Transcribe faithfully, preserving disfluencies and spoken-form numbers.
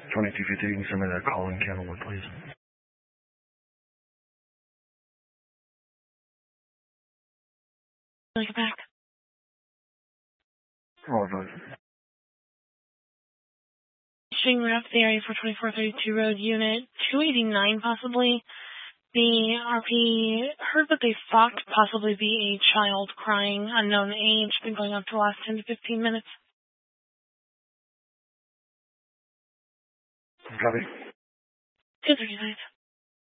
twenty-two fifty, you can send me that call in Kenilworth, please. Can I get back? Roll it. Shooting right up the area for twenty-four thirty-two Road, Unit two eighty-nine, possibly. The R P heard what they thought to possibly be a child crying, unknown age, been going on for the last ten to fifteen minutes. Copy. two thirty-nine.